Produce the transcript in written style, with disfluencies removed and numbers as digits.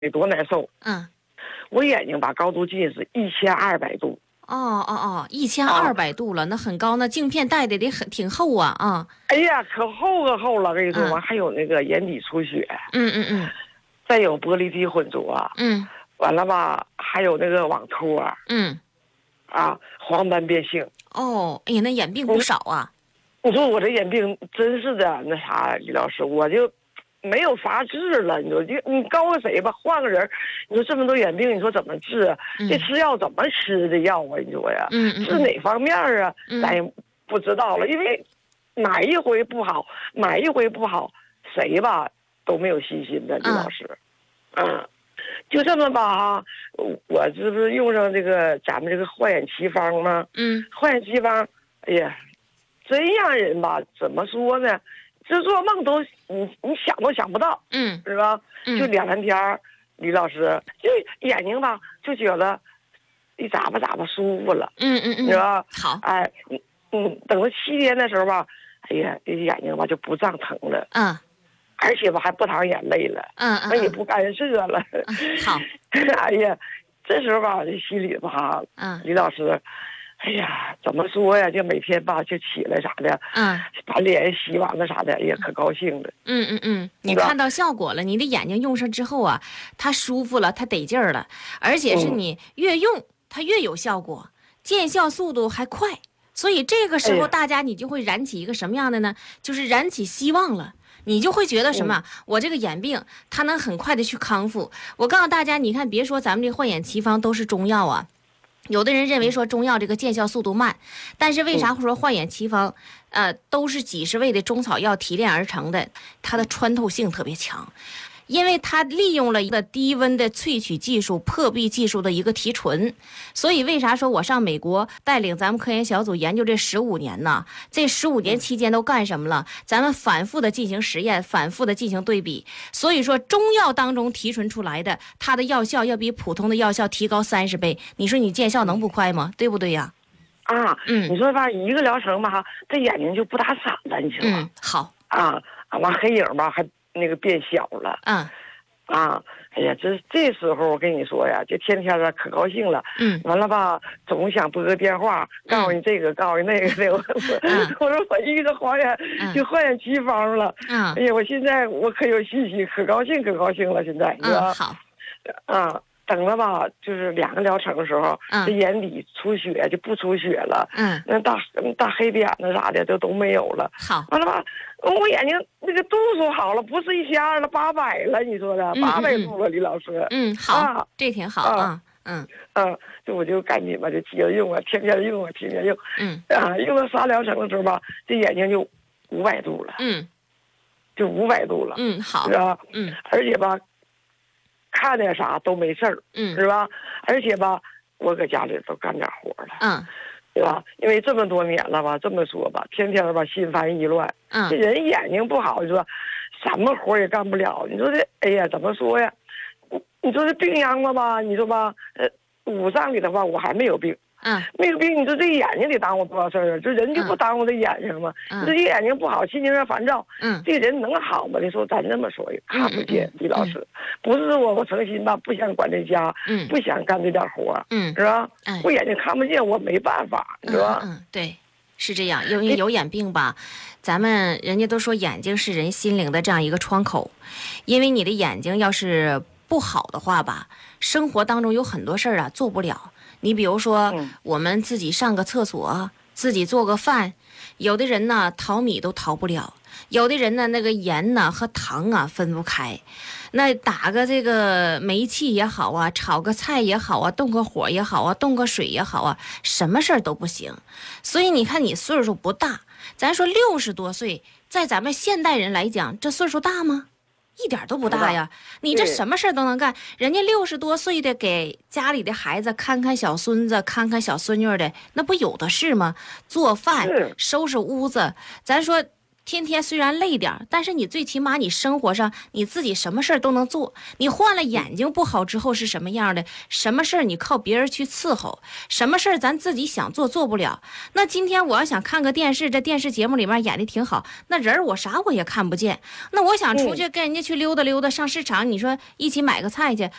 得多难受。我眼睛吧高度近视1200度。 1200度了，那很高，那镜片戴的得挺厚啊。 哎呀，可厚可厚了，跟你说完还有那个眼底出血。再有玻璃体混浊。完了吧，还有那个网脱。黄斑变性。 哎呀，那眼病不少啊。 你说我这眼病真是的，那啥，李老师，我就没有法治了。你说你告诉谁吧，换个人，你说这么多眼病，你说怎么治啊？这吃药怎么吃的药啊？你说呀，治哪方面啊？咱也不知道了，因为哪一回不好，谁吧都没有信心的，李老师。就这么吧我这不是用上这个咱们这个焕眼奇方吗？焕眼奇方，哎呀，真让人吧，怎么说呢？这做梦都你想都想不到，是吧？就2、3天，李老师就眼睛吧就觉得一眨巴舒服了，是吧？ 好， 等到7天的时候吧，哎呀，这眼睛吧就不胀疼了，而且吧还不淌眼泪了，那也不干涉了， 好， 哎呀，这时候吧这心里吧，李老师。哎呀，怎么说呀？就每天吧，就起来啥的，把脸洗完了啥的，也可高兴了。 你看到效果了，你的眼睛用上之后啊，它舒服了，它得劲儿了，而且是你越用它越有效果，见效速度还快。所以这个时候，大家你就会燃起一个什么样的呢？就是燃起希望了。你就会觉得什么？我这个眼病它能很快的去康复。我告诉大家，你看，别说咱们这焕眼奇方都是中药啊。有的人认为说中药这个见效速度慢，但是为啥会说焕眼奇方，都是几十味的中草药提炼而成的，它的穿透性特别强。因为它利用了一个低温的萃取技术、破壁技术的一个提纯，所以为啥说我上美国带领咱们科研小组研究这15年呢？这15年期间都干什么了？咱们反复的进行实验，反复的进行对比。所以说中药当中提纯出来的，它的药效要比普通的药效提高30倍。你说你见效能不快吗？对不对呀？ 你说吧，一个疗程吧，这眼睛就不打闪了，你知道吗？ 好完黑影吧还那个变小了。哎呀，这时候我跟你说呀，就天天的可高兴了。完了吧，总想拨个电话，告诉你这个，告诉你那个的。我说我遇到焕眼奇方了。哎呀，我现在我可有信心，可高兴了，现在。 好。 等了吧，就是2个疗程的时候，这眼底出血就不出血了，那大黑点子啥的都没有了。 好， 完了吧，我眼睛那个度数好了，不是1200了，800了，你说的800度了，李老师。 好，这挺好啊。 就我就赶紧吧，就接着用天天用。用到3疗程的时候吧，这眼睛就500度了。就500度了。 好， 是吧？而且吧。看点啥都没事儿，是吧？而且吧，我搁家里都干点活了，对吧？因为这么多年了吧，这么说吧，天天吧心烦意乱，这人眼睛不好，你说什么活也干不了。你说这，哎呀，怎么说呀？你说这病秧子吧，你说吧，捂上里的话，我还没有病。没有病，你说这眼睛得耽误多少事儿啊？这人就不耽误这眼睛吗？你说这眼睛不好，心情上烦躁，这人能好吗？你说咱这么说，看不见，李老师，不是我诚心吧，不想管这家，不想干这点活，是吧？我眼睛看不见，我没办法，是吧？ 对，是这样，因为有眼病吧，咱们人家都说眼睛是人心灵的这样一个窗口，因为你的眼睛要是不好的话吧，生活当中有很多事儿做不了。你比如说，我们自己上个厕所，自己做个饭，有的人呢淘米都淘不了，有的人呢那个盐呢和糖分不开，那打个这个煤气也好啊，炒个菜也好啊，动个火也好啊，动个水也好啊，什么事儿都不行。所以你看你岁数不大，咱说60多岁，在咱们现代人来讲，这岁数大吗？一点都不大呀，你这什么事都能干。人家60多岁的给家里的孩子看看小孙子，看看小孙女的，那不有的是吗？做饭、收拾屋子，咱说天天虽然累点，但是你最起码你生活上你自己什么事儿都能做。你换了眼睛不好之后是什么样的？什么事儿你靠别人去伺候，什么事儿咱自己想做做不了。那今天我要想看个电视，这电视节目里面演的挺好，那人我啥我也看不见。那我想出去跟人家去溜达溜达，上市场，你说一起买个菜去，